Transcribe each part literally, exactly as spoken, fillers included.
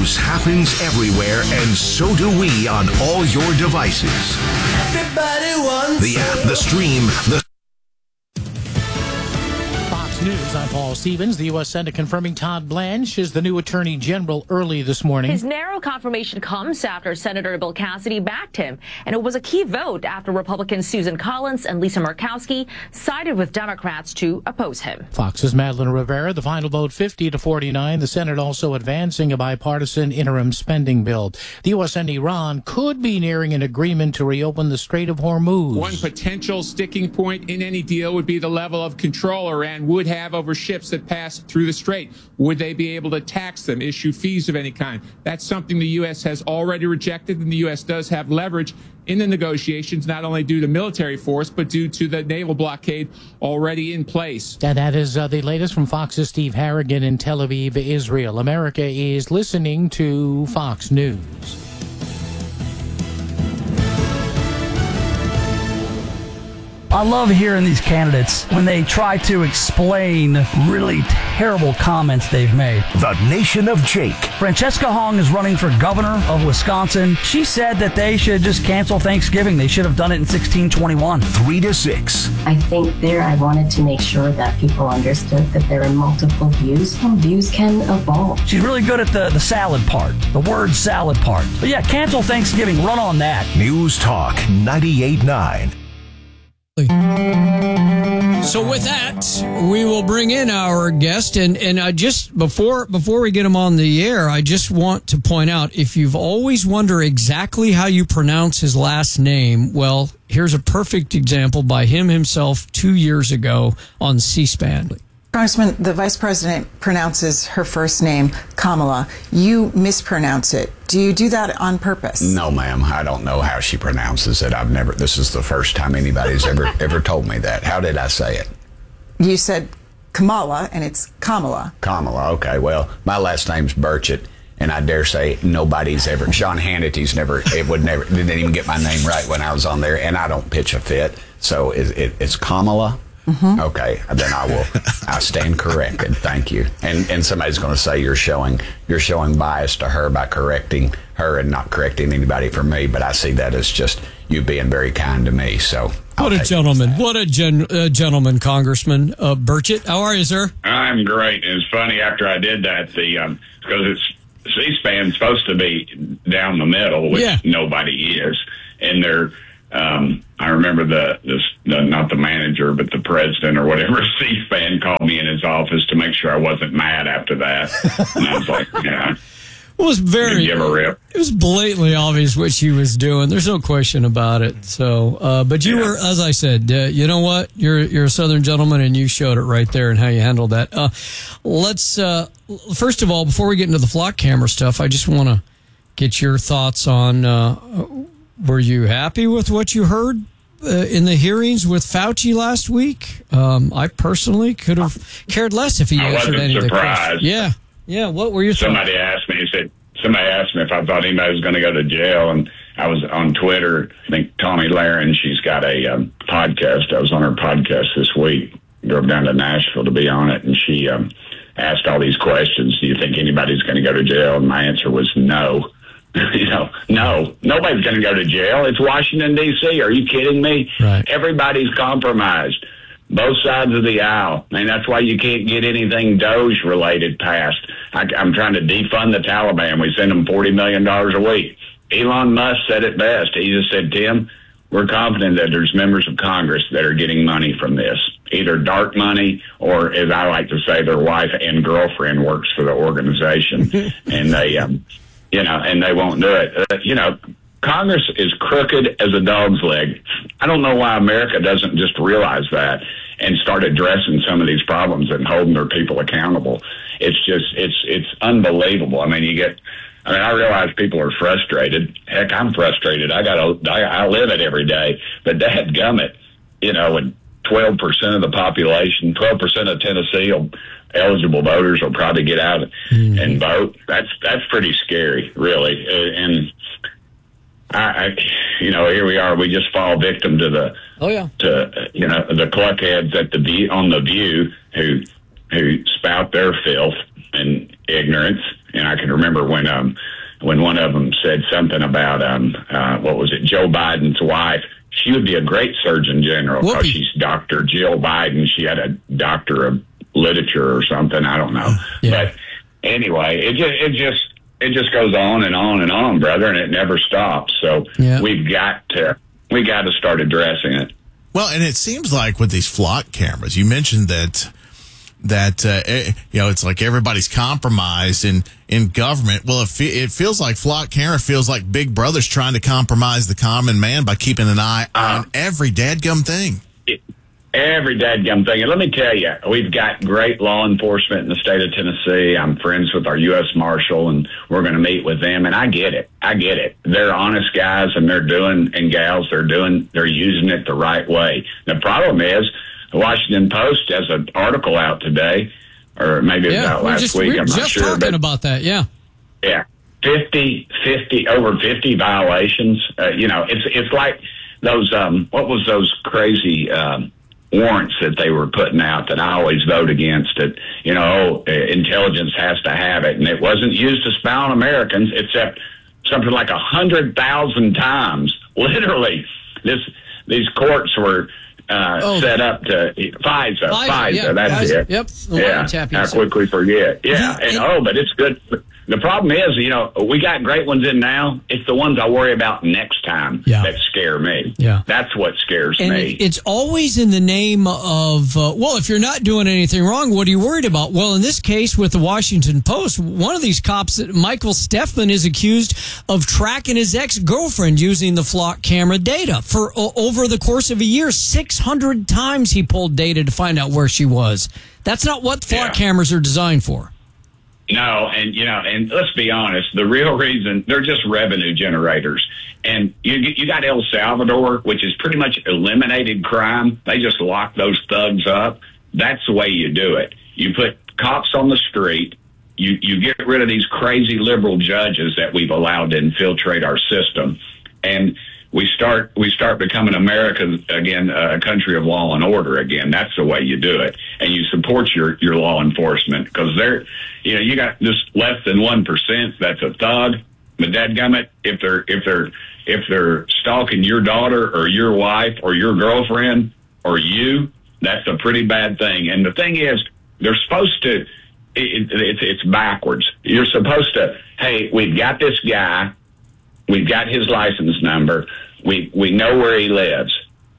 news happens everywhere, and so do we on all your devices. Everybody wants the app, the stream, the News. I'm Paul Stevens. The U S Senate confirming Todd Blanche is the new Attorney General early this morning. His narrow confirmation comes after Senator Bill Cassidy backed him, and it was a key vote after Republicans Susan Collins and Lisa Murkowski sided with Democrats to oppose him. Fox's Madeline Rivera, the final vote fifty to forty-nine. The Senate also advancing a bipartisan interim spending bill. The U S and Iran could be nearing an agreement to reopen the Strait of Hormuz. One potential sticking point in any deal would be the level of control Iran would have over ships that pass through the strait. Would they be able to tax them, issue fees of any kind? That's something the U S has already rejected, and the U S does have leverage in the negotiations, not only due to military force, but due to the naval blockade already in place. And that is uh, the latest from Fox's Steve Harrigan in Tel Aviv, Israel. America is listening to Fox News. I love hearing these candidates when they try to explain really terrible comments they've made. The Nation of Jake. Francesca Hong is running for governor of Wisconsin. She said that they should just cancel Thanksgiving. They should have done it in sixteen twenty-one. Three to six. I think there I wanted to make sure that people understood that there are multiple views and views can evolve. She's really good at the, the salad part, the word salad part. But yeah, cancel Thanksgiving. Run on that. News Talk ninety-eight point nine. So with that, we will bring in our guest, and and I just before before we get him on the air, I just want to point out, if you've always wondered exactly how you pronounce his last name, well, here's a perfect example by him himself two years ago on C-SPAN. Congressman, the vice president pronounces her first name Kamala. You mispronounce it. Do you do that on purpose? No, ma'am. I don't know how she pronounces it. I've never. This is the first time anybody's ever ever told me that. How did I say it? You said Kamala, and it's Kamala. Kamala. Okay. Well, my last name's Burchett, and I dare say nobody's ever. Sean Hannity's never. It would never. Didn't even get my name right when I was on there, and I don't pitch a fit. So it, it, it's Kamala. Mm-hmm. Okay, then I will. I stand corrected. Thank you. And and somebody's going to say you're showing you're showing bias to her by correcting her and not correcting anybody for me. But I see that as just you being very kind to me. So what a gentleman! What a gen, uh, gentleman, Congressman uh, Burchett. How are you, sir? I'm great. It's funny after I did that, the um, because it's C-SPAN supposed to be down the middle, which yeah. nobody is, and they're. Um, I remember the, the, the, not the manager, but the president or whatever, C-SPAN called me in his office to make sure I wasn't mad after that. And I was like, yeah. It was very, give a rip. It was blatantly obvious what she was doing. There's no question about it. So, uh, but you yeah. were, as I said, uh, you know what? You're, you're a Southern gentleman, and you showed it right there and how you handled that. Uh, let's, uh, first of all, before we get into the flock camera stuff, I just want to get your thoughts on, uh, were you happy with what you heard uh, in the hearings with Fauci last week? Um, I personally could have cared less if he I answered any of the surprised. questions. Yeah, yeah. What were your Somebody thoughts? asked me. He said somebody asked me if I thought anybody was going to go to jail, and I was on Twitter. I think Tommy Lahren, she's got a um, podcast. I was on her podcast this week. Drove down to Nashville to be on it, and she um, asked all these questions. Do you think anybody's going to go to jail? And my answer was no. You know, no, nobody's going to go to jail. It's Washington, D C Are you kidding me? Right. Everybody's compromised. Both sides of the aisle. I mean, that's why you can't get anything Doge related passed. I, I'm trying to defund the Taliban. We send them forty million dollars a week. Elon Musk said it best. He just said, Tim, we're confident that there's members of Congress that are getting money from this, either dark money or, as I like to say, their wife and girlfriend works for the organization. and they, um, You know, and they won't do it. Uh, you know, Congress is crooked as a dog's leg. I don't know why America doesn't just realize that and start addressing some of these problems and holding their people accountable. It's just, it's, it's unbelievable. I mean, you get, I mean, I realize people are frustrated. Heck, I'm frustrated. I gotta, I, I live it every day. But dadgummit, you know, and twelve percent of the population, twelve percent of Tennessee will, eligible voters will probably get out mm. and vote. That's that's pretty scary, really. Uh, and I, I, you know, here we are. We just fall victim to the oh yeah to uh, you know the cluckheads at the view, on the View who who spout their filth and ignorance And I can remember when um when one of them said something about um uh, what was it, Joe Biden's wife. She would be a great Surgeon General because she's Doctor Jill Biden. She had a doctor of literature or something. I don't know. Yeah. But anyway, it just it just it just goes on and on and on, brother, and it never stops. So yeah. we've got to we got to start addressing it. Well, and it seems like with these flock cameras, you mentioned that that uh, you know, it's like everybody's compromised in in government. Well, it, fe- it feels like flock camera feels like Big Brother's trying to compromise the common man by keeping an eye uh, on every dadgum thing. Every dadgum thing. And let me tell you, we've got great law enforcement in the state of Tennessee. I'm friends with our U S Marshal, and we're going to meet with them. And I get it. I get it. They're honest guys, and they're doing, and gals, they're doing, they're using it the right way. The problem is, the Washington Post has an article out today, or maybe yeah, about last just, week. We're I'm just not sure. talking but, about that, yeah. Yeah. fifty, fifty, over fifty violations. Uh, you know, it's it's like those, um, what was those crazy um, warrants that they were putting out that I always vote against it. You know, oh, intelligence has to have it. And it wasn't used to spy on Americans, except something like a hundred thousand times. Literally, this these courts were uh, oh. set up to FISA. FISA, FISA yeah, that's FISA, it. Yep. Yeah, I quickly forget. Yeah, and oh, but it's good. The problem is, you know, we got great ones in now. It's the ones I worry about next time yeah. that scare me. Yeah. That's what scares and me. It, it's always in the name of, uh, well, if you're not doing anything wrong, what are you worried about? Well, in this case with the Washington Post, one of these cops, Michael Steffman, is accused of tracking his ex-girlfriend using the flock camera data. For uh, over the course of a year, six hundred times he pulled data to find out where she was. That's not what flock yeah. cameras are designed for. No, and, you know, and let's be honest, the real reason, they're just revenue generators. And you you got El Salvador, which is pretty much eliminated crime. They just lock those thugs up. That's the way you do it. You put cops on the street. You, you get rid of these crazy liberal judges that we've allowed to infiltrate our system. And we start we start becoming America again, a country of law and order again. That's the way you do it. And you support your, your law enforcement because they're, you know, you got just less than one percent that's a thug. But dadgummit, if they're if they're if they're stalking your daughter or your wife or your girlfriend or you, that's a pretty bad thing. And the thing is, they're supposed to. It, it, it's it's backwards. You're supposed to. Hey, we've got this guy. We've got his license number. We we know where he lives.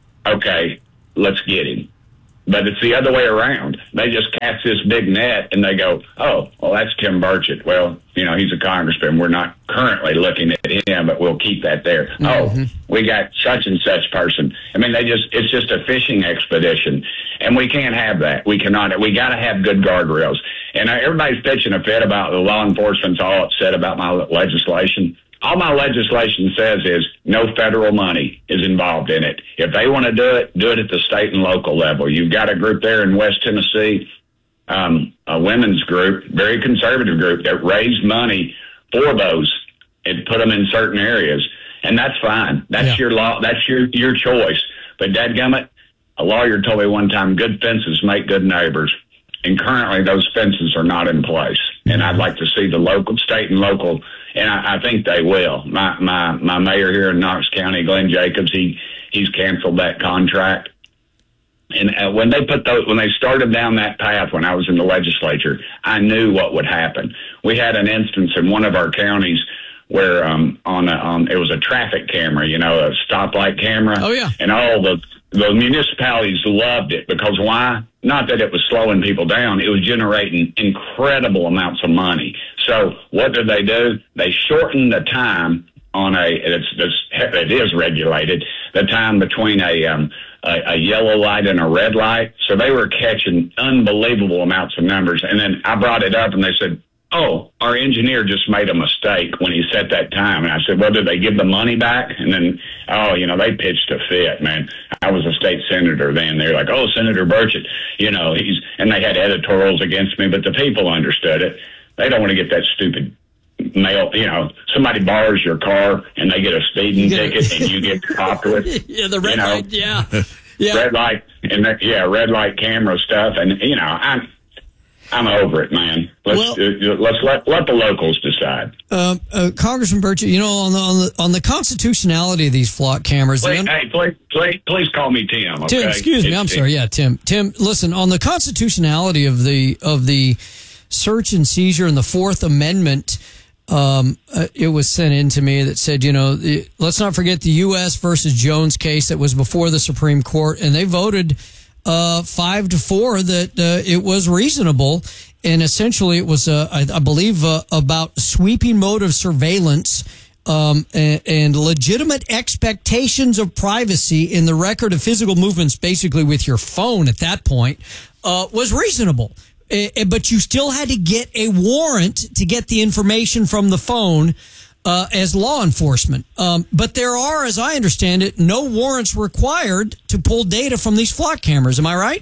Okay, let's get him. But it's the other way around. They just cast this big net and they go, oh, well, that's Tim Burchett. Well, you know, he's a congressman. We're not currently looking at him, but we'll keep that there. Mm-hmm. Oh, we got such and such person. I mean, they just, it's just a fishing expedition. And we can't have that. We cannot, we got to have good guardrails. And everybody's pitching a fit about the law enforcement's all upset about my legislation. All my legislation says is no federal money is involved in it. If they want to do it, do it at the state and local level. You've got a group there in West Tennessee, um, a women's group, very conservative group that raised money for those and put them in certain areas. And that's fine. That's yeah. your law. That's your, your choice. But dadgummit, a lawyer told me one time, good fences make good neighbors. And currently those fences are not in place. And I'd like to see the local, state and local, and I, I think they will. My, my, my mayor here in Knox County, Glenn Jacobs, he, he's canceled that contract. And uh, when they put those, when they started down that path, when I was in the legislature, I knew what would happen. We had an instance in one of our counties where, um, on a, on, it was a traffic camera, you know, a stoplight camera. Oh yeah. And all the, the municipalities loved it because why? Not that it was slowing people down. It was generating incredible amounts of money. So what did they do? They shortened the time on a, it's, it's, it is regulated, the time between a, um, a, a yellow light and a red light. So they were catching unbelievable amounts of numbers. And then I brought it up and they said, oh, our engineer just made a mistake when he set that time. And I said, well, did they give the money back? And then, oh, you know, they pitched a fit, man. I was a state senator then. They're like, oh, Senator Burchett, you know, he's, and they had editorials against me, but the people understood it. They don't want to get that stupid mail, you know, somebody borrows your car and they get a speeding ticket and you get caught with it. Yeah, the red you know, light, yeah. yeah. Red light, and that, yeah, red light camera stuff. And, you know, I'm, I'm over it, man. Let's Well- uh, let's let let the locals decide. Uh, uh, Congressman Burchett, you know, on the, on the on the constitutionality of these flock cameras. the Please, un- hey, please, please, please call me Tim. Okay? Tim, excuse me, It's I'm Tim. sorry. Yeah, Tim. Tim, listen, on the constitutionality of the of the search and seizure and the Fourth Amendment, um, uh, it was sent in to me that said, you know, the, let's not forget the U S versus Jones case that was before the Supreme Court, and they voted uh, five to four that uh, it was reasonable. And essentially, it was, uh, I, I believe, uh, about sweeping mode of surveillance um, and, and legitimate expectations of privacy in the record of physical movements, basically with your phone at that point, uh, was reasonable. Uh, but you still had to get a warrant to get the information from the phone uh, as law enforcement. Um, but there are, as I understand it, no warrants required to pull data from these flock cameras. Am I right?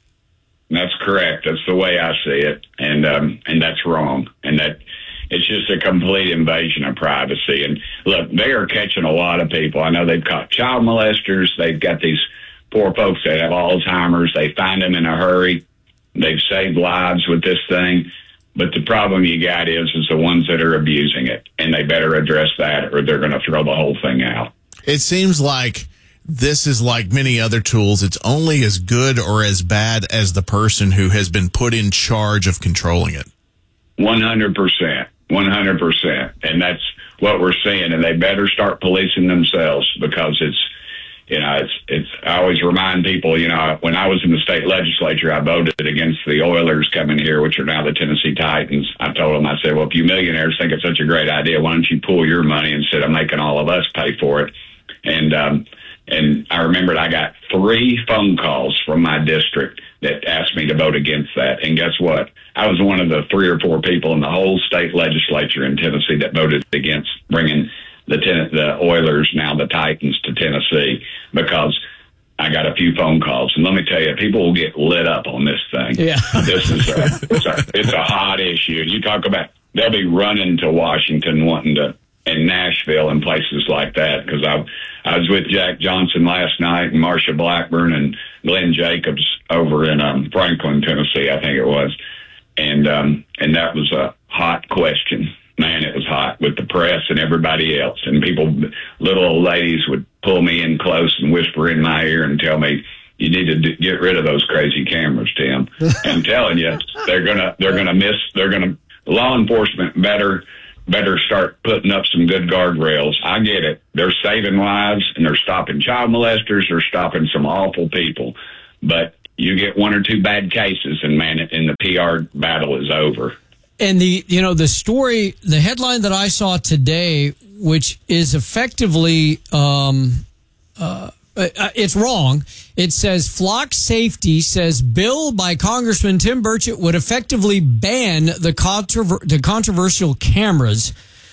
That's correct. That's the way I see it, and um, and that's wrong. And that it's just a complete invasion of privacy. And look, they are catching a lot of people. I know they've caught child molesters. They've got these poor folks that have Alzheimer's. They find them in a hurry. They've saved lives with this thing. But the problem you got is, is the ones that are abusing it, and they better address that, or they're going to throw the whole thing out. It seems like this is like many other tools. It's only as good or as bad as the person who has been put in charge of controlling it. one hundred percent. one hundred percent. And that's what we're seeing. And they better start policing themselves, because it's, you know, it's, it's, I always remind people, you know, when I was in the state legislature, I voted against the Oilers coming here, which are now the Tennessee Titans. I told them, I said, well, if you millionaires think it's such a great idea, why don't you pool your money instead of making all of us pay for it? And, um, and I remembered I got three phone calls from my district that asked me to vote against that. And guess what? I was one of the three or four people in the whole state legislature in Tennessee that voted against bringing the ten- the Oilers, now the Titans, to Tennessee, because I got a few phone calls. And let me tell you, people will get lit up on this thing. Yeah. This is a, it's a, it's a hot issue. You talk about, they'll be running to Washington wanting to, and Nashville and places like that, because I I was with Jack Johnson last night and Marsha Blackburn and Glenn Jacobs over in um, Franklin, Tennessee, I think it was, and um, and that was a hot question. Man, it was hot with the press and everybody else, and people, little old ladies would pull me in close and whisper in my ear and tell me, "You need to d- get rid of those crazy cameras, Tim." I'm telling you, they're gonna they're gonna miss. They're gonna law enforcement better. better start putting up some good guardrails. I get it. They're saving lives, and they're stopping child molesters. They're stopping some awful people. But you get one or two bad cases, and, man, and the P R battle is over. And the, you know, the story, the headline that I saw today, which is effectively, um, uh, it's wrong. It says flock safety says bill by Congressman Tim Burchett would effectively ban the, controver- the controversial cameras.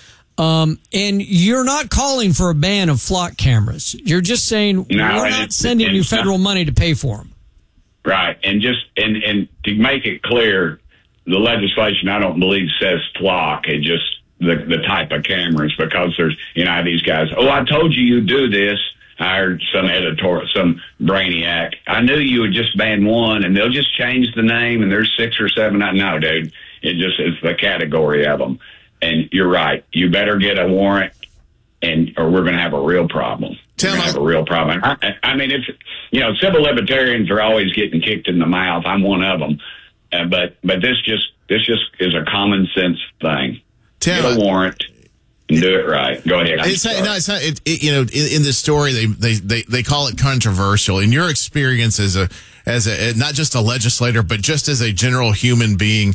Um, and you're not calling for a ban of flock cameras. You're just saying No, we're and not it's- sending you it's not- federal money to pay for them. Right. And just and, and to make it clear, the legislation, I don't believe, says flock. It just the, the type of cameras, because there's, you know, these guys, oh, I told you you'd do this. I heard some editor, some brainiac. I knew you would just ban one, and they'll just change the name, and there's six or seven. No, dude, it just is the category of them. And you're right. You better get a warrant, and or we're going to have a real problem. We're going to have a real problem. I, I mean, it's, you know, civil libertarians are always getting kicked in the mouth. I'm one of them. Uh, but but this just this just is a common sense thing. Tim, get a warrant. Do it right. Go ahead. I'm It's not, sorry. no, it's not. It, it, you know, in, in this story, they, they they they call it controversial. In your experience as a as a not just a legislator, but just as a general human being,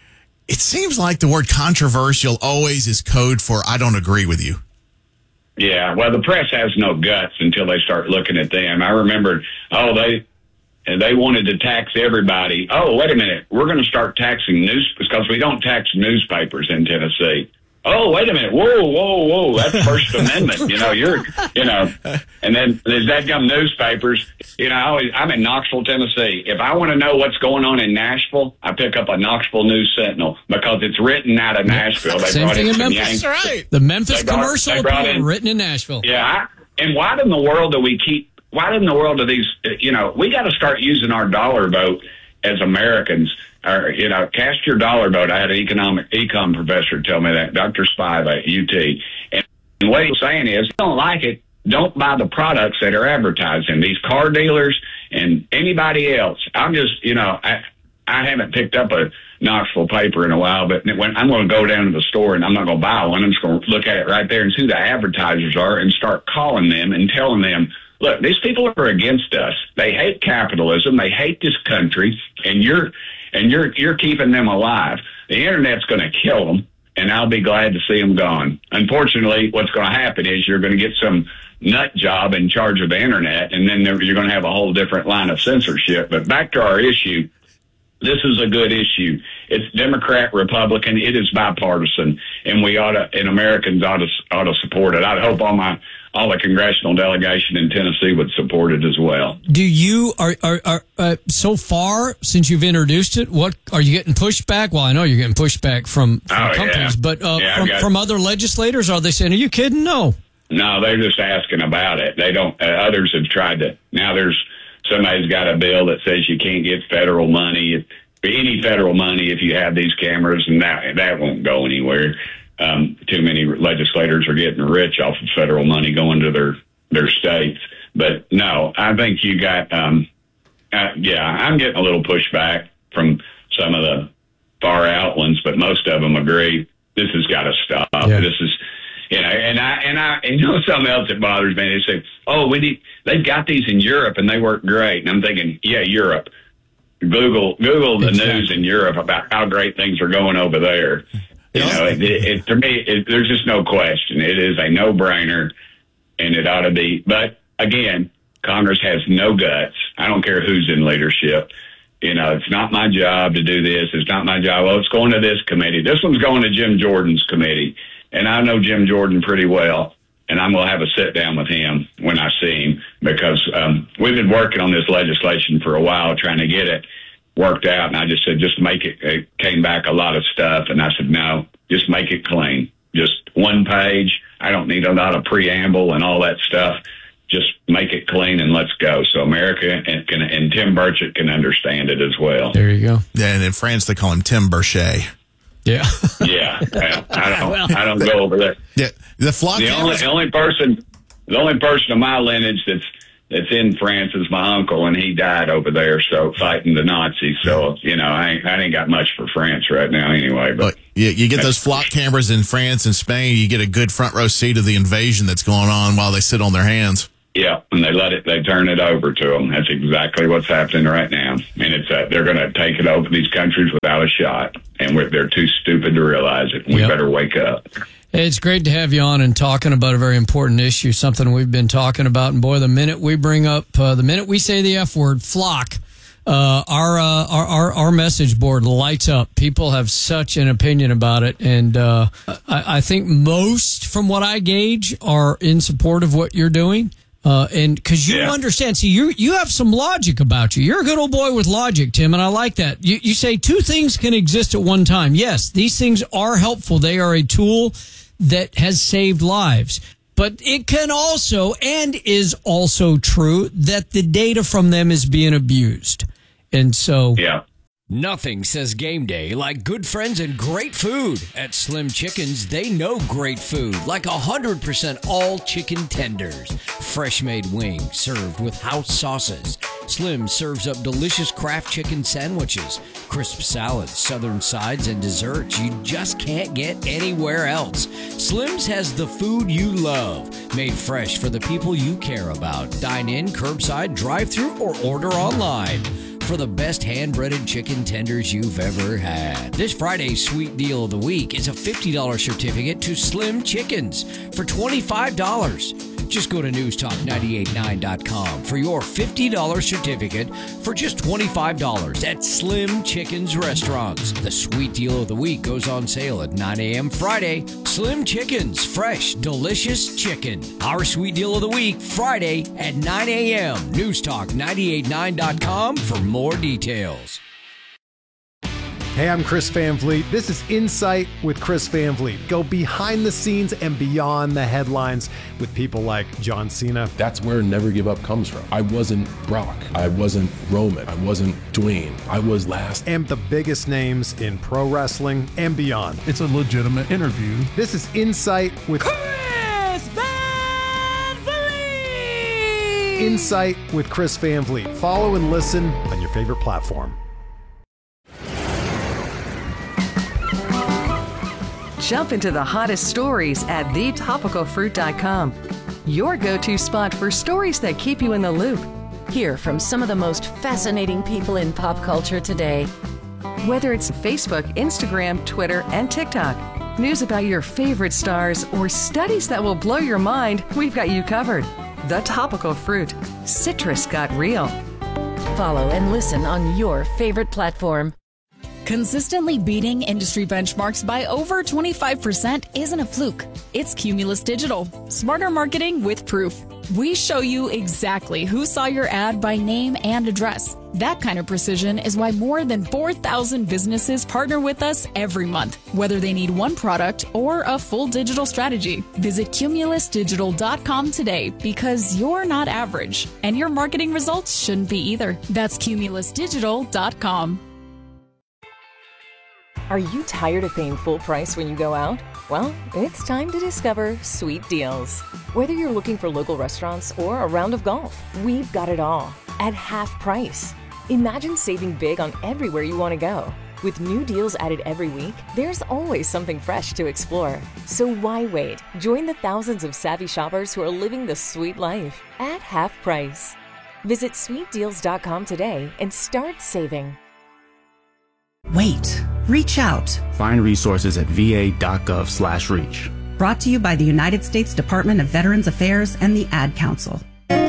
it seems like the word controversial always is code for I don't agree with you. Yeah. Well, the press has no guts until they start looking at them. I remember, oh, they they wanted to tax everybody. Oh, wait a minute. We're going to start taxing news because we don't tax newspapers in Tennessee. Oh, wait a minute. Whoa, whoa, whoa. That's First Amendment. You know, you're, you know, and then there's that gum newspapers. You know, I always, I'm in Knoxville, Tennessee. If I want to know what's going on in Nashville, I pick up a Knoxville News Sentinel because it's written out of Nashville. They Same brought thing it in from Memphis. Yanks. That's right. The Memphis They brought- commercial they brought appeal in- written in Nashville. Yeah. I, and why in the world do we keep, why in the world do these, you know, we got to start using our dollar vote as Americans, are, you know, cast your dollar vote. I had an economic econ professor tell me that, Doctor Spiva at U T. And what he's saying is, if you don't like it, don't buy the products that are advertising. These car dealers and anybody else. I'm just, you know, I, I haven't picked up a Knoxville paper in a while, but when I'm going to go down to the store and I'm not going to buy one, I'm just going to look at it right there and see who the advertisers are and start calling them and telling them, look, these people are against us. They hate capitalism. They hate this country, and you're and you're you're keeping them alive. The internet's going to kill them, and I'll be glad to see them gone. Unfortunately, what's going to happen is you're going to get some nut job in charge of the internet, and then you're going to have a whole different line of censorship. But back to our issue. This is a good issue. It's Democrat, Republican. It is bipartisan, and we ought to, and Americans ought to, ought to support it. I hope all my all the congressional delegation in Tennessee would support it as well. Do you are are, are uh, so far since you've introduced it? What are you getting pushback? Well, I know you're getting pushback from, from oh, companies, yeah. but uh, yeah, from, got, from other legislators, are they saying, "Are you kidding?" No. No, they're just asking about it. They don't. Uh, others have tried to. Now there's. Somebody's got a bill that says you can't get federal money, any federal money, if you have these cameras, and that that won't go anywhere. Um, too many legislators are getting rich off of federal money going to their their states. But no, I think you got. Um, uh, yeah, I'm getting a little pushback from some of the far out ones, but most of them agree this has got to stop. Yeah. This is. You know, and I and I and you know something else that bothers me. They say, "Oh, we need." They've got these in Europe and they work great. And I'm thinking, yeah, Europe. Google Google the exactly. news in Europe about how great things are going over there. You know, it, it, it, to me, it, there's just no question. It is a no-brainer, and it ought to be. But again, Congress has no guts. I don't care who's in leadership. You know, it's not my job to do this. It's not my job. Oh, it's going to this committee. This one's going to Jim Jordan's committee. And I know Jim Jordan pretty well, and I'm going to have a sit down with him when I see him because um, we've been working on this legislation for a while trying to get it worked out. And I just said, just make it, it came back a lot of stuff. And I said, no, just make it clean. Just one page. I don't need a lot of preamble and all that stuff. Just make it clean and let's go. So America and, can, and Tim Burchett can understand it as well. There you go. Yeah, and in France, they call him Tim Burchett. Yeah, yeah. I, I don't. Well, I don't go over there. Yeah, the flock. The only, the only person, the only person of my lineage that's that's in France is my uncle, and he died over there, so fighting the Nazis. So you know, I ain't, I ain't got much for France right now, anyway. But Look, you, you get those flock cameras in France and Spain, you get a good front row seat of the invasion that's going on while they sit on their hands. Yeah, and they let it, they turn it over to them. That's exactly what's happening right now. And it's uh, they're going to take it over these countries without a shot, and we're, they're too stupid to realize it. We yep. better wake up. It's great to have you on and talking about a very important issue, something we've been talking about. And boy, the minute we bring up, uh, the minute we say the F word, flock, uh, our, uh, our our our message board lights up. People have such an opinion about it, and uh, I, I think most, from what I gauge, are in support of what you're doing. Uh, and because you yeah. understand, see, you you have some logic about you. You're a good old boy with logic, Tim, and I like that. You, you say two things can exist at one time. Yes, these things are helpful. They are a tool that has saved lives. But it can also, and is also true, that the data from them is being abused. And so... yeah. Nothing says game day like good friends and great food. At Slim Chickens, they know great food, like one hundred percent all chicken tenders. Fresh-made wings served with house sauces. Slim serves up delicious Kraft chicken sandwiches, crisp salads, southern sides, and desserts you just can't get anywhere else. Slim's has the food you love, made fresh for the people you care about. Dine in, curbside, drive-thru, or order online for the best hand-breaded chicken tenders you've ever had. This Friday's sweet deal of the week is a fifty dollars certificate to Slim Chickens for twenty-five dollars. Just go to news talk nine eight nine dot com for your fifty dollars certificate for just twenty-five dollars at Slim Chickens Restaurants. The sweet deal of the week goes on sale at nine a.m. Friday. Slim Chickens, fresh, delicious chicken. Our sweet deal of the week, Friday at nine a.m. news talk nine eight nine dot com for more details. Hey, I'm Chris Van Vliet. This is Insight with Chris Van Vliet. Go behind the scenes and beyond the headlines with people like John Cena. That's where Never Give Up comes from. I wasn't Brock. I wasn't Roman. I wasn't Dwayne. I was last. And the biggest names in pro wrestling and beyond. It's a legitimate interview. This is Insight with Chris Van Vliet! Insight with Chris Van Vliet. Follow and listen on your favorite platform. Jump into the hottest stories at the topical fruit dot com. Your go-to spot for stories that keep you in the loop. Hear from some of the most fascinating people in pop culture today. Whether it's Facebook, Instagram, Twitter, and TikTok, news about your favorite stars, or studies that will blow your mind, we've got you covered. The Topical Fruit. Citrus got real. Follow and listen on your favorite platform. Consistently beating industry benchmarks by over twenty-five percent isn't a fluke. It's Cumulus Digital. Smarter marketing with proof. We show you exactly who saw your ad by name and address. That kind of precision is why more than four thousand businesses partner with us every month, whether they need one product or a full digital strategy. Visit cumulus digital dot com today because you're not average, and your marketing results shouldn't be either. That's cumulus digital dot com. Are you tired of paying full price when you go out? Well, it's time to discover Sweet Deals. Whether you're looking for local restaurants or a round of golf, we've got it all at half price. Imagine saving big on everywhere you want to go. With new deals added every week, there's always something fresh to explore. So why wait? Join the thousands of savvy shoppers who are living the sweet life at half price. Visit sweet deals dot com today and start saving. Wait. Reach out. Find resources at v a dot gov slash reach. Brought to you by the United States Department of Veterans Affairs and the Ad Council.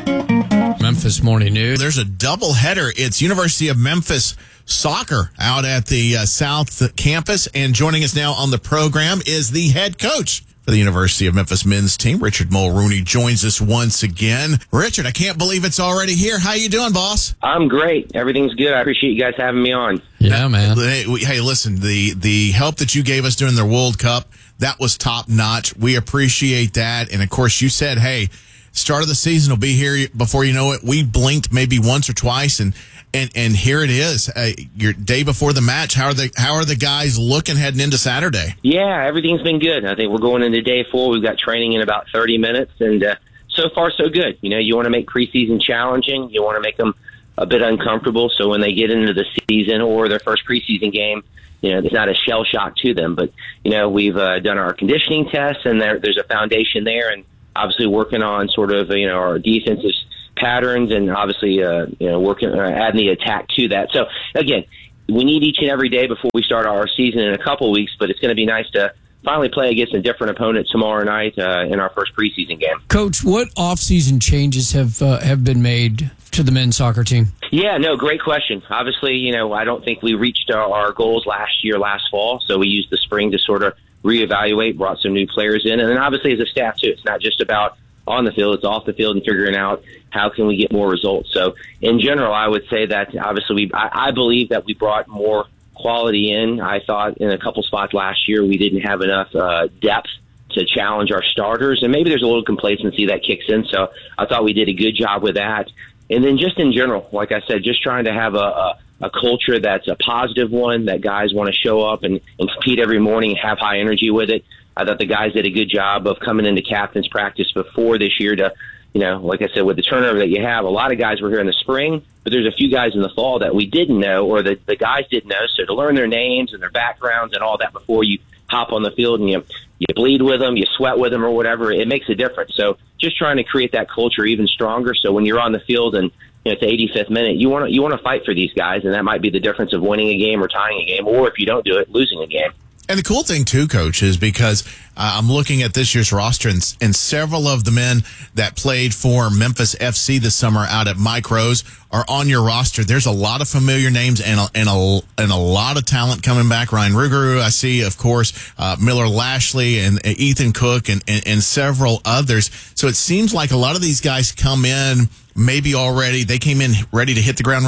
Memphis Morning News. There's a doubleheader. It's University of Memphis soccer out at the uh, South Campus. And joining us now on the program is the head coach for the University of Memphis men's team. Richard Mulrooney joins us once again. Richard, I can't believe it's already here. How you doing, boss? I'm great. Everything's good. I appreciate you guys having me on. Yeah, man. Hey, hey, listen, the, the help that you gave us during the World Cup, that was top notch. We appreciate that. And of course, you said, hey, start of the season will be here before you know it. We blinked maybe once or twice, and and and here it is. Uh, your day before the match. How are the how are the guys looking heading into Saturday? Yeah, everything's been good. I think we're going into day four. We've got training in about thirty minutes, and uh, so far so good. You know, you want to make preseason challenging. You want to make them a bit uncomfortable, so when they get into the season or their first preseason game, you know, it's not a shell shock to them. But you know, we've uh, done our conditioning tests, and there, there's a foundation there, and obviously working on sort of, you know, our defensive patterns, and obviously, uh, you know, working, uh, adding the attack to that. So again, we need each and every day before we start our season in a couple of weeks, but it's going to be nice to finally play against a different opponent tomorrow night uh, in our first preseason game. Coach, what off-season changes have uh, have been made to the men's soccer team? Yeah, no, great question. Obviously, you know, I don't think we reached our, our goals last year, last fall, so we used the spring to sort of reevaluate, brought some new players in, and then obviously as a staff too, it's not just about on the field, it's off the field and figuring out how can we get more results. So in general, I would say that obviously we, I, I believe that we brought more quality in. I thought in a couple spots last year we didn't have enough uh, depth to challenge our starters, and maybe there's a little complacency that kicks in. So I thought we did a good job with that. And then just in general, like I said, just trying to have a, a, a culture that's a positive one, that guys want to show up and, and compete every morning and have high energy with it. I thought the guys did a good job of coming into captain's practice before this year to, you know, like I said, with the turnover that you have, a lot of guys were here in the spring, but there's a few guys in the fall that we didn't know, or that the guys didn't know. So to learn their names and their backgrounds and all that before you hop on the field and you you bleed with them, you sweat with them or whatever, it makes a difference. So just trying to create that culture even stronger. So when you're on the field and you know, it's the eighty-fifth minute, you want to you want to fight for these guys, and that might be the difference of winning a game or tying a game, or if you don't do it, losing a game. And the cool thing, too, Coach, is because uh, I'm looking at this year's roster, and, and several of the men that played for Memphis F C this summer out at Mike Rose are on your roster. There's a lot of familiar names and a, and a, and a lot of talent coming back. Ryan Rugeru, I see, of course, uh, Miller Lashley and uh, Ethan Cook and, and, and several others. So it seems like a lot of these guys come in maybe already, they came in ready to hit the ground running.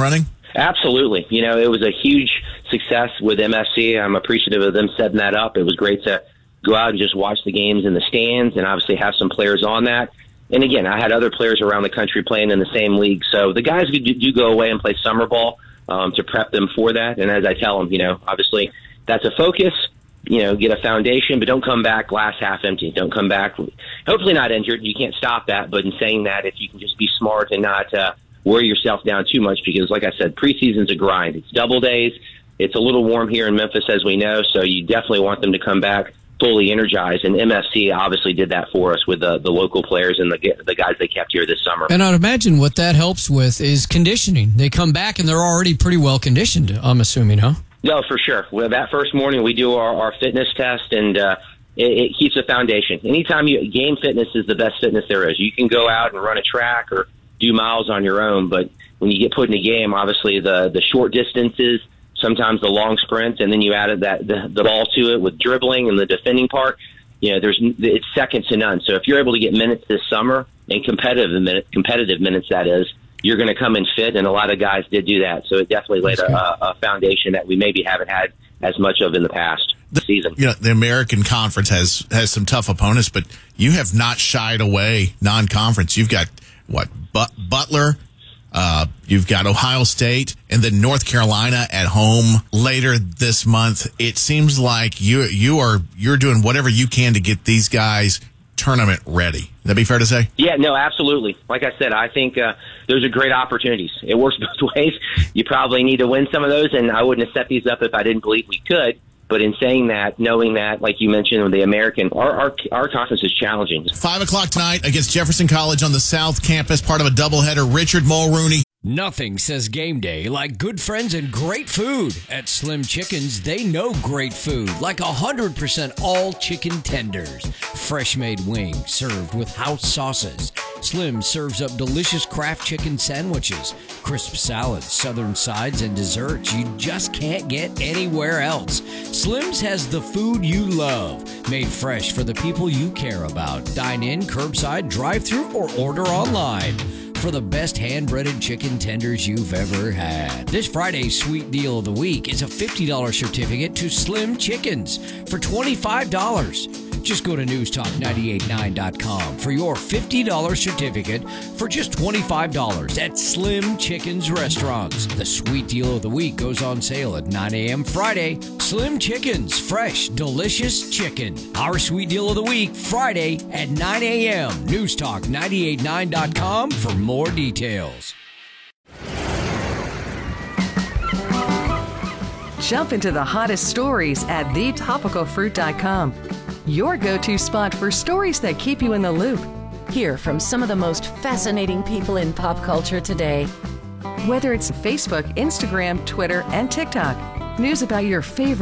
Absolutely. You know, it was a huge success with M F C. I'm appreciative of them setting that up. It was great to go out and just watch the games in the stands and obviously have some players on that. And again, I had other players around the country playing in the same league. So the guys do, do go away and play summer ball um, to prep them for that. And as I tell them, you know, obviously that's a focus. You know, get a foundation, but don't come back glass half empty. Don't come back, hopefully not injured. You can't stop that. But in saying that, if you can just be smart and not uh, worry yourself down too much, because like I said, preseason's a grind. It's double days. It's a little warm here in Memphis, as we know. So you definitely want them to come back fully energized. And M F C obviously did that for us with the, the local players and the, the guys they kept here this summer. And I'd imagine what that helps with is conditioning. They come back and they're already pretty well conditioned, I'm assuming, huh? No, for sure. Well, that first morning we do our, our fitness test, and uh, it, it keeps a foundation. Anytime you game fitness is the best fitness there is. You can go out and run a track or do miles on your own, but when you get put in a game, obviously the the short distances, sometimes the long sprints, and then you added that the, the ball to it with dribbling and the defending part. You know, there's it's second to none. So if you're able to get minutes this summer, and competitive minute, competitive minutes, that is, you're going to come in fit, and a lot of guys did do that. So it definitely laid a, a foundation that we maybe haven't had as much of in the past season. You know, the American Conference has, has some tough opponents, but you have not shied away non-conference. You've got, what, But- Butler, uh, you've got Ohio State, and then North Carolina at home later this month. It seems like you you are you're doing whatever you can to get these guys tournament ready. Would that be fair to say? Yeah, no, absolutely. Like I said, I think uh, those are great opportunities. It works both ways. You probably need to win some of those, and I wouldn't have set these up if I didn't believe we could. But in saying that, knowing that, like you mentioned, with the American, our, our, our conference is challenging. Five o'clock tonight against Jefferson College on the South Campus, part of a doubleheader. Richard Mulrooney. Nothing says game day like good friends and great food. At Slim Chickens, they know great food, like one hundred percent all chicken tenders. Fresh-made wings served with house sauces. Slim serves up delicious Kraft chicken sandwiches, crisp salads, southern sides, and desserts you just can't get anywhere else. Slim's has the food you love, made fresh for the people you care about. Dine in, curbside, drive-thru, or order online for the best hand-breaded chicken tenders you've ever had. This Friday's sweet deal of the week is a fifty dollars certificate to Slim Chickens for twenty-five dollars. Just go to news talk nine eight nine dot com for your fifty dollars certificate for just twenty-five dollars at Slim Chickens Restaurants. The sweet deal of the week goes on sale at nine a.m. Friday. Slim Chickens, fresh, delicious chicken. Our sweet deal of the week, Friday at nine a.m. news talk nine eight nine dot com for more details. Jump into the hottest stories at the topical fruit dot com. Your go-to spot for stories that keep you in the loop. Hear from some of the most fascinating people in pop culture today. Whether it's Facebook, Instagram, Twitter, and TikTok, news about your favorite